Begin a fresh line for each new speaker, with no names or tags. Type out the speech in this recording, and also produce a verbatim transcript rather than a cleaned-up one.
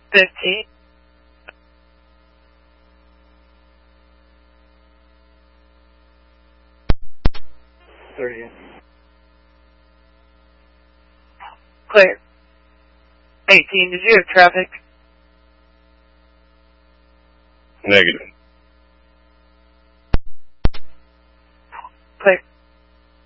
fifteen.
thirty.
Clear. eighteen, did you have traffic?
Negative.